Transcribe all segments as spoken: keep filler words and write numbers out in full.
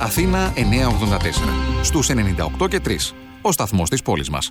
Αθήνα εννιακόσια ογδόντα τέσσερα. Στους ενενήντα οκτώ και τρία. Ο σταθμός της πόλης μας.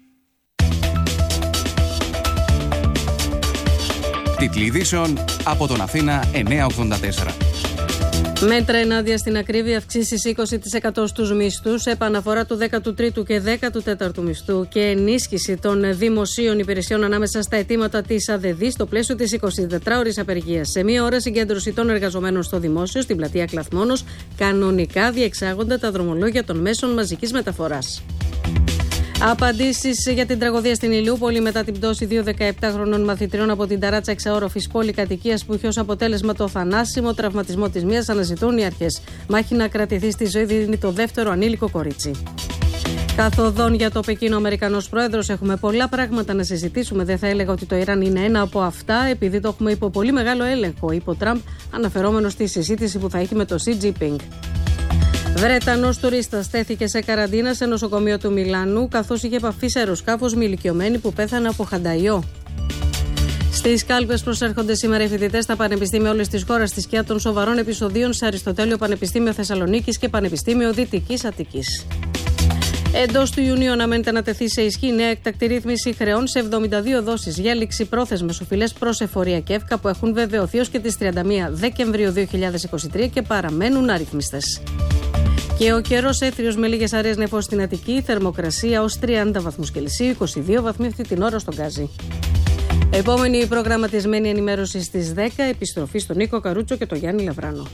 Τίτλοι ειδήσεων από τον Αθήνα εννιακόσια ογδόντα τέσσερα. Μέτρα ενάντια στην ακρίβεια, αυξήσεις είκοσι τοις εκατό στους μισθούς, επαναφορά του δέκατου τρίτου και δέκατου τέταρτου μισθού και ενίσχυση των δημοσίων υπηρεσιών ανάμεσα στα αιτήματα της ΑΔΕΔΗ στο πλαίσιο της εικοσιτετράωρης απεργίας. Σε μία ώρα συγκέντρωση των εργαζομένων στο δημόσιο, στην πλατεία Κλαθμόνος, κανονικά διεξάγονται τα δρομολόγια των μέσων μαζικής μεταφοράς. Απαντήσεις για την τραγωδία στην Ηλιούπολη μετά την πτώση δύο δεκαεπτάχρονων μαθητριών από την ταράτσα εξαόροφης πολυκατοικίας που είχε ως αποτέλεσμα το θανάσιμο τραυματισμό της μίας, αναζητούν οι αρχές μάχη να κρατηθεί στη ζωή, δίνει το δεύτερο ανήλικο κορίτσι. Καθοδόν για το Πεκίνο, ο Αμερικανός πρόεδρος, έχουμε πολλά πράγματα να συζητήσουμε. Δεν θα έλεγα ότι το Ιράν είναι ένα από αυτά, επειδή το έχουμε υπό πολύ μεγάλο έλεγχο, είπε ο Τραμπ, αναφερόμενο στη συζήτηση που θα έχει με το Σι Τζίνπινγκ. Βρετανός τουρίστας στέθηκε σε καραντίνα σε νοσοκομείο του Μιλάνου, καθώς είχε επαφή σε αεροσκάφος με ηλικιωμένη που πέθανε από χανταϊό. Στις κάλπες προσέρχονται σήμερα οι φοιτητές στα πανεπιστήμια όλης της χώρας στη σκιά των σοβαρών επεισοδίων σε Αριστοτέλειο Πανεπιστήμιο Θεσσαλονίκης και Πανεπιστήμιο Δυτικής Αττικής. Εντός του Ιουνίου αναμένεται να τεθεί σε ισχύ νέα εκτακτή ρύθμιση χρεών σε εβδομήντα δύο δόσεις για ληξιπρόθεσμες οφειλές προς εφορία και εύκα που έχουν βεβαιωθεί ως και τις τριάντα μία Δεκεμβρίου δύο χιλιάδες είκοσι τρία και παραμένουν αρρύθμιστες. Και ο καιρός έθριος με λίγες αραιές νεφώσεις στην Αττική, θερμοκρασία ως τριάντα βαθμούς Κελσίου, είκοσι δύο βαθμοί αυτή την ώρα στον Γκάζι. Επόμενη προγραμματισμένη ενημέρωση στις δέκα, επιστροφή στον Νίκο Καρούτσο και τον Γιάννη Λαβράνο.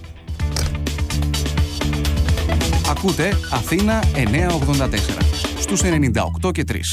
Ακούτε Αθήνα εννιακόσια ογδόντα τέσσερα στους ενενήντα οκτώ και τρία.